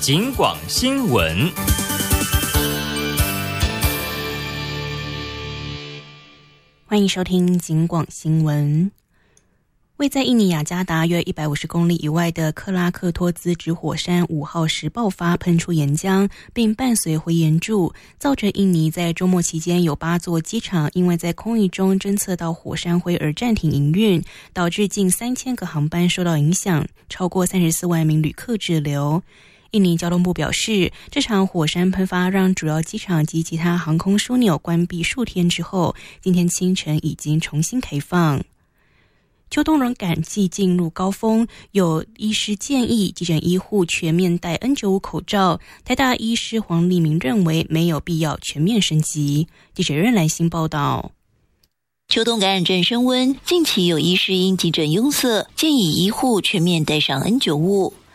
警广新闻。 欢迎收听警广新闻。位在印尼雅加达约150公里以外的克拉克托兹直火山5号时爆发，喷出岩浆，并伴随回岩柱，造成印尼在周末期间有8座机场因为在空域中侦测到火山灰而暂停营运，导致近3000个航班受到影响，超过34万名旅客滞留。印尼交通部表示，这场火山喷发让主要机场及其他航空枢纽关闭数天之后，今天清晨已经重新开放。秋冬流感季进入高峰，有医师建议急诊医护全面戴 N95 口罩。台大医师黄立明认为没有必要全面升级。记者任兰心报道。 秋冬感染症升温，近期有医师因急诊拥塞，建议医护全面戴上 N95。